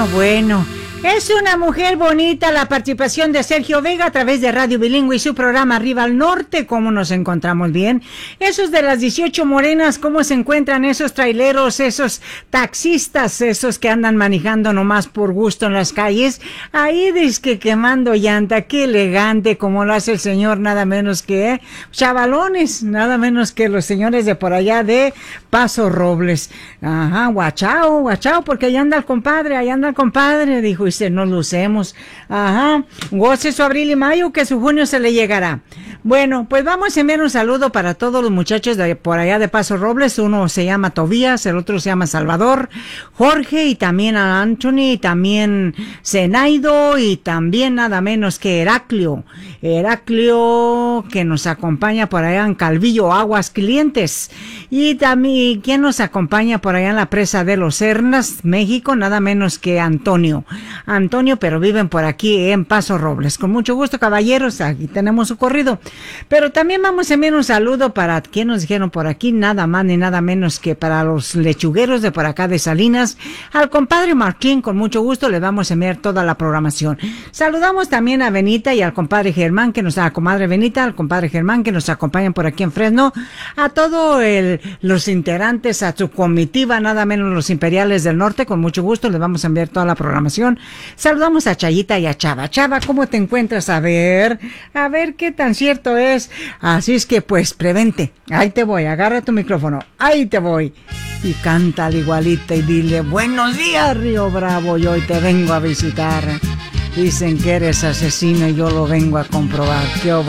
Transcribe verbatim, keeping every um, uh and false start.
bueno, bueno. Es una mujer bonita la participación de Sergio Vega a través de Radio Bilingüe y su programa Arriba al Norte. ¿Cómo nos encontramos bien? Esos de las dieciocho morenas, ¿cómo se encuentran esos traileros, esos taxistas, esos que andan manejando nomás por gusto en las calles? Ahí dizque quemando llanta, qué elegante como lo hace el señor, nada menos que ¿eh? chavalones, nada menos que los señores de por allá de Paso Robles. Ajá, guachao, guachao, porque allá anda el compadre, allá anda el compadre, dijo. Y se nos lucemos. Ajá. Goce su abril y mayo, que su junio se le llegará. Bueno, pues vamos a enviar un saludo para todos los muchachos de por allá de Paso Robles. Uno se llama Tobías, el otro se llama Salvador, Jorge, y también a Anthony, y también Zenaido, y también nada menos que Heraclio. Heraclio, que nos acompaña por allá en Calvillo, Aguas Clientes. Y también, ¿quién nos acompaña por allá en la presa de Los Sernas, México? Nada menos que Antonio. Antonio, pero viven por aquí en Paso Robles. Con mucho gusto, caballeros, aquí tenemos su corrido. Pero también vamos a enviar un saludo para, ¿quién nos dijeron por aquí? Nada más ni nada menos que para los lechugueros de por acá de Salinas. Al compadre Martín, con mucho gusto, le vamos a enviar toda la programación. Saludamos también a Benita y al compadre Germán, que nos, a comadre Benita, al compadre Germán, que nos acompañan por aquí en Fresno. A todos los integrantes, a su comitiva, nada menos los imperiales del norte, con mucho gusto, les vamos a enviar toda la programación. Saludamos a Chayita y a Chava. Chava, ¿cómo te encuentras? A ver, a ver qué tan cierto es. Así es que pues, prevente. Ahí te voy, agarra tu micrófono. Ahí te voy. Y canta al igualita y dile, buenos días, Río Bravo, yo hoy te vengo a visitar. Dicen que eres asesino y yo lo vengo a comprobar. ¿Qué